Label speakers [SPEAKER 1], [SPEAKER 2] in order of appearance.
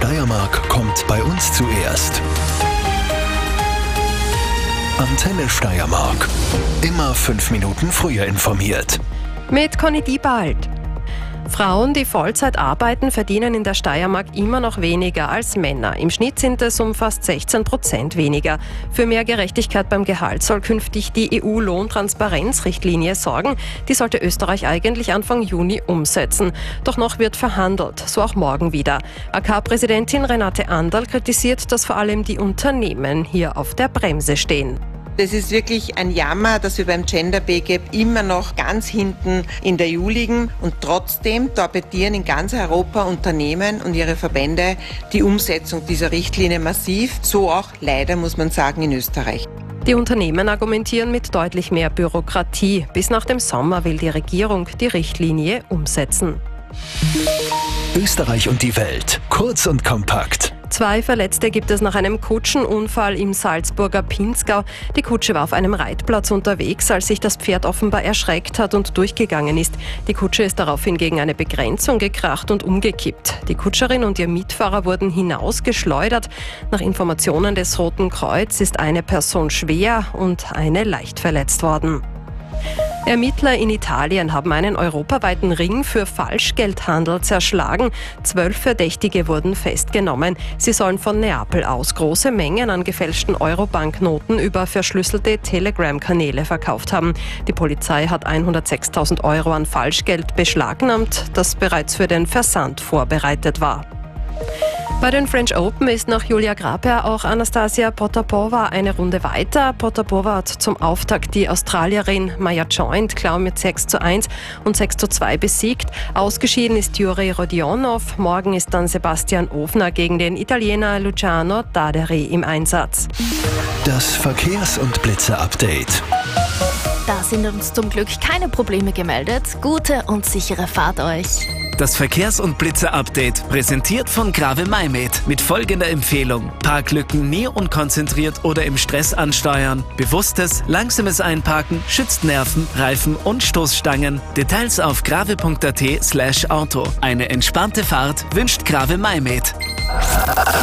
[SPEAKER 1] Steiermark kommt bei uns zuerst. Antenne Steiermark. Immer 5 Minuten früher informiert.
[SPEAKER 2] Mit Conny Diebald. Frauen, die Vollzeit arbeiten, verdienen in der Steiermark immer noch weniger als Männer. Im Schnitt sind es um fast 16% weniger. Für mehr Gerechtigkeit beim Gehalt soll künftig die EU-Lohntransparenzrichtlinie sorgen. Die sollte Österreich eigentlich Anfang Juni umsetzen. Doch noch wird verhandelt, so auch morgen wieder. AK-Präsidentin Renate Anderl kritisiert, dass vor allem die Unternehmen hier auf der Bremse stehen.
[SPEAKER 3] Das ist wirklich ein Jammer, dass wir beim Gender Pay Gap immer noch ganz hinten in der EU liegen und trotzdem torpedieren in ganz Europa Unternehmen und ihre Verbände die Umsetzung dieser Richtlinie massiv, so auch leider, muss man sagen, in Österreich.
[SPEAKER 2] Die Unternehmen argumentieren mit deutlich mehr Bürokratie. Bis nach dem Sommer will die Regierung die Richtlinie umsetzen.
[SPEAKER 1] Österreich und die Welt. Kurz und kompakt.
[SPEAKER 2] 2 Verletzte gibt es nach einem Kutschenunfall im Salzburger Pinzgau. Die Kutsche war auf einem Reitplatz unterwegs, als sich das Pferd offenbar erschreckt hat und durchgegangen ist. Die Kutsche ist daraufhin gegen eine Begrenzung gekracht und umgekippt. Die Kutscherin und ihr Mitfahrer wurden hinausgeschleudert. Nach Informationen des Roten Kreuz ist eine Person schwer und eine leicht verletzt worden. Ermittler in Italien haben einen europaweiten Ring für Falschgeldhandel zerschlagen. 12 Verdächtige wurden festgenommen. Sie sollen von Neapel aus große Mengen an gefälschten Euro-Banknoten über verschlüsselte Telegram-Kanäle verkauft haben. Die Polizei hat 106.000 Euro an Falschgeld beschlagnahmt, das bereits für den Versand vorbereitet war. Bei den French Open ist nach Julia Grabherr auch Anastasia Potapova eine Runde weiter. Potapova hat zum Auftakt die Australierin Maya Joint klar mit 6:1 und 6:2 besiegt. Ausgeschieden ist Juri Rodionov. Morgen ist dann Sebastian Ofner gegen den Italiener Luciano Daderi im Einsatz.
[SPEAKER 1] Das Verkehrs- und Blitzer-Update.
[SPEAKER 4] Da sind uns zum Glück keine Probleme gemeldet. Gute und sichere Fahrt euch.
[SPEAKER 5] Das Verkehrs- und Blitzer-Update präsentiert von Grave Maimed mit folgender Empfehlung: Parklücken nie unkonzentriert oder im Stress ansteuern. Bewusstes, langsames Einparken schützt Nerven, Reifen und Stoßstangen. Details auf grave.at/auto. Eine entspannte Fahrt wünscht Grave Maimed.